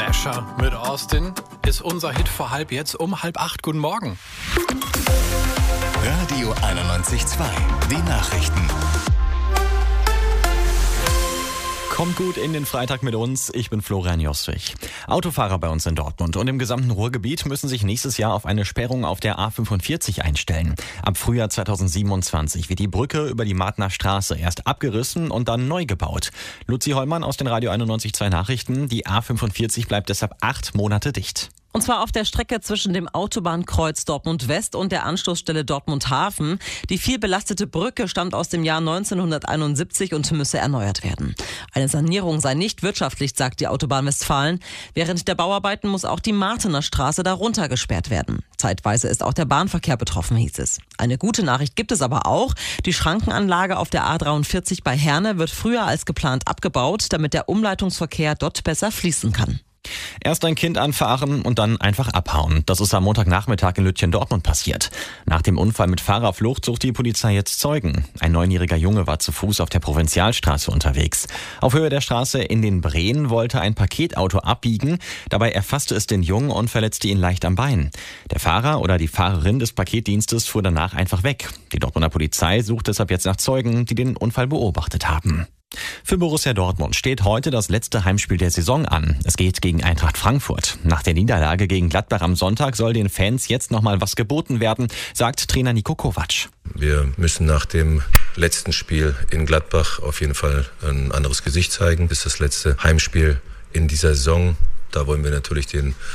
Thrasher mit Austin ist unser Hit vor jetzt um 7:30. Guten Morgen. Radio 91.2, die Nachrichten. Kommt gut in den Freitag mit uns. Ich bin Florian Jostrich. Autofahrer bei uns in Dortmund und im gesamten Ruhrgebiet müssen sich nächstes Jahr auf eine Sperrung auf der A45 einstellen. Ab Frühjahr 2027 wird die Brücke über die Martner Straße erst abgerissen und dann neu gebaut. Luzi Hollmann aus den Radio 91.2 Nachrichten. Die A45 bleibt deshalb 8 Monate dicht. Und zwar auf der Strecke zwischen dem Autobahnkreuz Dortmund West und der Anschlussstelle Dortmund Hafen. Die viel belastete Brücke stammt aus dem Jahr 1971 und müsse erneuert werden. Eine Sanierung sei nicht wirtschaftlich, sagt die Autobahn Westfalen. Während der Bauarbeiten muss auch die Martener Straße darunter gesperrt werden. Zeitweise ist auch der Bahnverkehr betroffen, hieß es. Eine gute Nachricht gibt es aber auch. Die Schrankenanlage auf der A43 bei Herne wird früher als geplant abgebaut, damit der Umleitungsverkehr dort besser fließen kann. Erst ein Kind anfahren und dann einfach abhauen. Das ist am Montagnachmittag in Lütchen-Dortmund passiert. Nach dem Unfall mit Fahrerflucht sucht die Polizei jetzt Zeugen. Ein 9-jähriger Junge war zu Fuß auf der Provinzialstraße unterwegs. Auf Höhe der Straße in den Breen wollte ein Paketauto abbiegen. Dabei erfasste es den Jungen und verletzte ihn leicht am Bein. Der Fahrer oder die Fahrerin des Paketdienstes fuhr danach einfach weg. Die Dortmunder Polizei sucht deshalb jetzt nach Zeugen, die den Unfall beobachtet haben. Für Borussia Dortmund steht heute das letzte Heimspiel der Saison an. Es geht gegen Eintracht Frankfurt. Nach der Niederlage gegen Gladbach am Sonntag soll den Fans jetzt nochmal was geboten werden, sagt Trainer Niko Kovac. Wir müssen nach dem letzten Spiel in Gladbach auf jeden Fall ein anderes Gesicht zeigen. Das ist das letzte Heimspiel in dieser Saison. Da wollen wir natürlich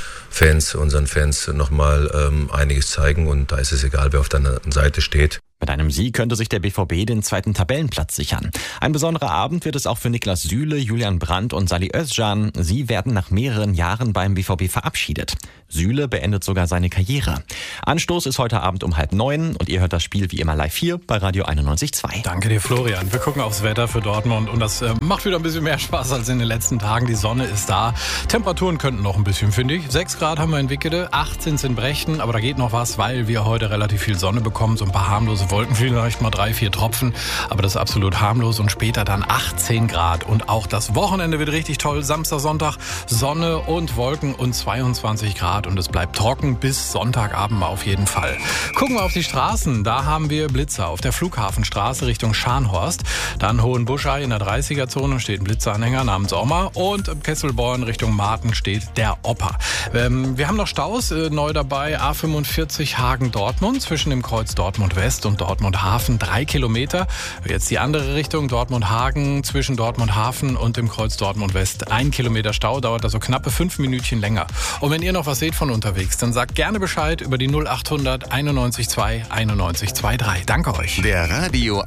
unseren Fans nochmal einiges zeigen. Und da ist es egal, wer auf der anderen Seite steht. Mit einem Sieg könnte sich der BVB den 2. Tabellenplatz sichern. Ein besonderer Abend wird es auch für Niklas Süle, Julian Brandt und Salih Özcan. Sie werden nach mehreren Jahren beim BVB verabschiedet. Süle beendet sogar seine Karriere. Anstoß ist heute Abend um 8:30 und ihr hört das Spiel wie immer live hier bei Radio 91.2. Danke dir, Florian. Wir gucken aufs Wetter für Dortmund und das macht wieder ein bisschen mehr Spaß als in den letzten Tagen. Die Sonne ist da. Temperaturen könnten noch ein bisschen, finde ich. 6 Grad haben wir in Wickede, 8 sind es in Brechten, aber da geht noch was, weil wir heute relativ viel Sonne bekommen. So ein paar harmlose Wolken, vielleicht mal 3-4 Tropfen, aber das ist absolut harmlos und später dann 18 Grad und auch das Wochenende wird richtig toll. Samstag, Sonntag, Sonne und Wolken und 22 Grad und es bleibt trocken bis Sonntagabend auf jeden Fall. Gucken wir auf die Straßen, da haben wir Blitzer auf der Flughafenstraße Richtung Scharnhorst, dann Hohenbuschei in der 30er-Zone steht ein Blitzeranhänger namens Oma und im Kesselborn Richtung Marten steht der Opa. Wir haben noch Staus neu dabei, A45 Hagen-Dortmund zwischen dem Kreuz Dortmund West und Dortmund Hafen 3 Kilometer. Jetzt die andere Richtung, Dortmund-Hagen, zwischen Dortmund-Hafen und dem Kreuz Dortmund-West. 1 Kilometer Stau, dauert also knappe 5 Minütchen länger. Und wenn ihr noch was seht von unterwegs, dann sagt gerne Bescheid über die 0800 91.2 91.23. Danke euch. Der Radio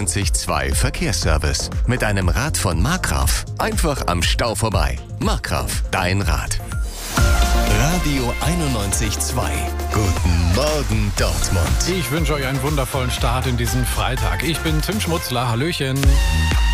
91.2 Verkehrsservice mit einem Rad von Markgraf. Einfach am Stau vorbei. Markgraf, dein Rad. Radio 91.2. Guten Morgen, Dortmund. Ich wünsche euch einen wundervollen Start in diesen Freitag. Ich bin Tim Schmutzler. Hallöchen.